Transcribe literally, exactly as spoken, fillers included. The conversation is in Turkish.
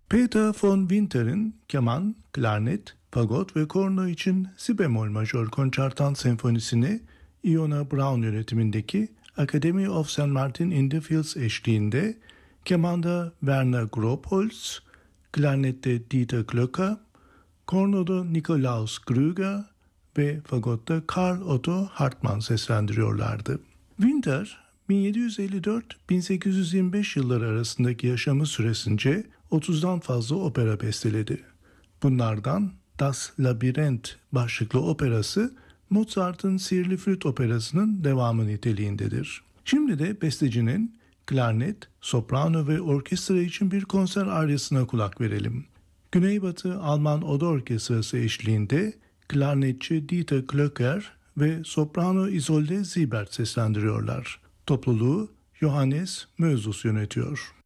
Peter von Winter'in keman, klarnet, fagot ve korno için si bemol majör konçertan senfonisini Iona Brown yönetimindeki Academy of Saint Martin in the Fields eşliğinde kemanda Werner Grobholz, klarnette Dieter Klöcker, kornoda Nikolaus Grüger ve fagotta Karl Otto Hartmann seslendiriyorlardı. Winter, bin yedi yüz elli dört - bin sekiz yüz yirmi beş yılları arasındaki yaşamı süresince otuzdan fazla opera besteledi. Bunlardan Das Labyrinth başlıklı operası Mozart'ın Sihirli Flüt operasının devamı niteliğindedir. Şimdi de bestecinin klarnet, soprano ve orkestra için bir konser aryasına kulak verelim. Güneybatı Alman Oda Orkestrası eşliğinde klarnetçi Dieter Klöcker ve soprano Isolde Siebert seslendiriyorlar. Topluluğu Johannes Mösus yönetiyor.